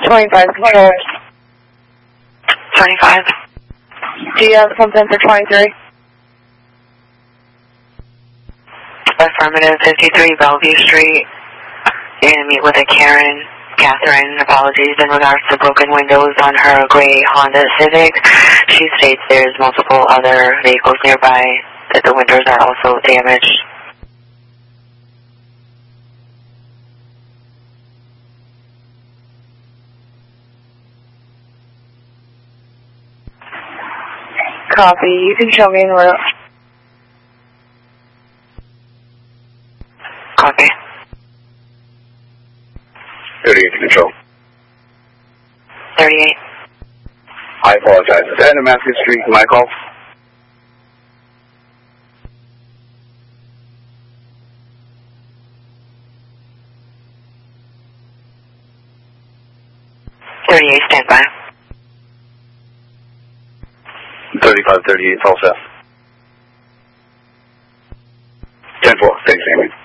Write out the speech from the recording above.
25, come on. 25. Do you have something for 23? Affirmative, 53 Bellevue Street. You're going to meet with a Karen. Catherine, apologies in regards to broken windows on her gray Honda Civic. She states there's multiple other vehicles nearby, that the windows are also damaged. Copy. You can show me in route. Copy. 38 to control. 38. I apologize. Is that in Matthew Street, Michael? Stand by. 35, 38, all set. 10-4, thanks, Amy.